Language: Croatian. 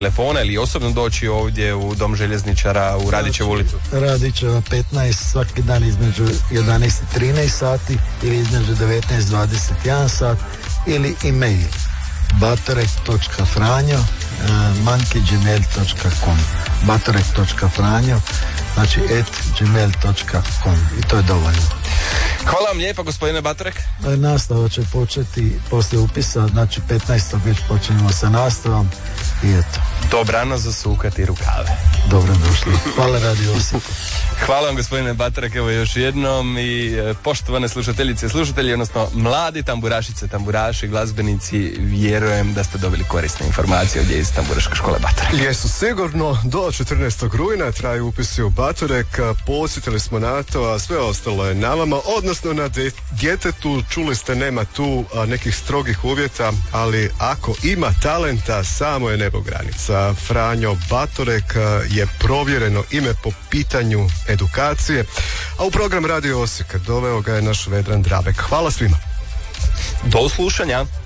telefona ili osobno doći ovdje u Dom željezničara u Radićevu ulicu? Radićeva 15 svaki dan između 11 i 13 sati ili između 19 i 21 sat ili e-mail batorek.franjo@gmail.com batorek.franjo znači @gmail.com i to je dovoljno. Hvala vam lijepa, gospodine Batorek. Nastava će početi poslije upisa, znači 15. već počinjemo sa nastavom i eto. Dobrano zasukati rukave. Dobro došli. Hvala Radio Osijek. Hvala vam, gospodine Batorek, evo još jednom i poštovane slušateljice i slušatelji, odnosno mladi tamburašice, tamburaši, glazbenici, vjerujem da ste dobili korisne informacije ovdje iz Tamburaške škole Batorek. Jesu sigurno, do 14. rujna traju upisi u Batorek, posjetili smo na to, a sve ostalo je na vama, odnosno na djetetu. Čuli ste, nema tu nekih strogih uvjeta, ali ako ima talenta, samo je nebo granica. Franjo Batorek je provjereno ime po pitanju edukacije, a u program Radio Osijek doveo ga je naš Vedran Drabek. Hvala svima. Do slušanja.